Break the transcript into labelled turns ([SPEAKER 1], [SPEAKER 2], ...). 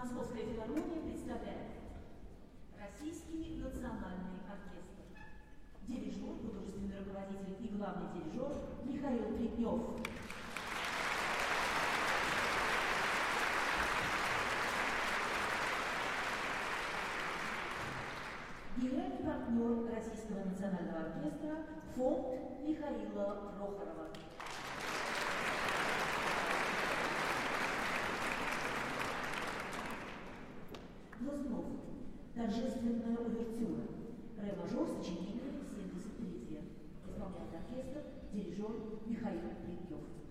[SPEAKER 1] Московская филармония представляет Российский национальный оркестр. Дирижер, художественный руководитель и главный дирижер Михаил Плетнев. Генеральный партнер Российского национального оркестра фонд Михаила Прохорова. Глазнов. Торжественная увертюра. Ре-мажор, сочинение 73. Исполняет оркестр, дирижер Михаил Плетнев.